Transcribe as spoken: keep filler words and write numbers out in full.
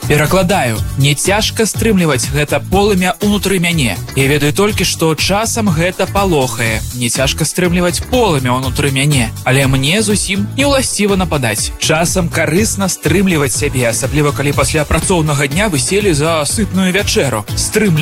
Перакладаю, не цяжка стрымліваць гэта полымя ўнутры мяне. Я ведаю толькі, што часам гэта палохае. Не цяжка стрымліваць полымя ўнутры мяне, але мне зусім не ўласціва нападаць. Часам карысна стрымліваць сябе, асабліва калі пасля працоўнага дня вы селі за сытную вячэру. Стрымліваць